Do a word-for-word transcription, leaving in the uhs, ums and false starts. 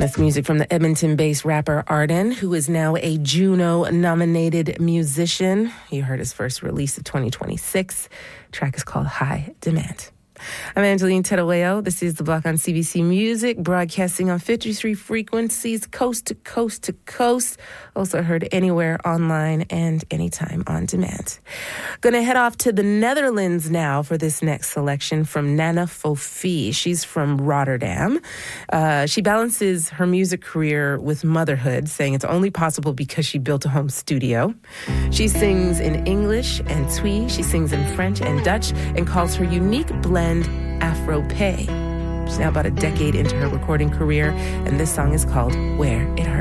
That's music from the Edmonton-based rapper Arden, who is now a Juno-nominated musician. You heard his first release of twenty twenty-six. The track is called High Demand. I'm Angeline Terueo. This is The Block on C B C Music, broadcasting on fifty-three frequencies, coast to coast to coast. Also heard anywhere online and anytime on demand. Going to head off to the Netherlands now for this next selection from Nana Fofi. She's from Rotterdam. Uh, she balances her music career with motherhood, saying it's only possible because she built a home studio. She sings in English and Twi. She sings in French and Dutch and calls her unique blend Afro-Pay. She's now about a decade into her recording career, and this song is called Where It Hurts.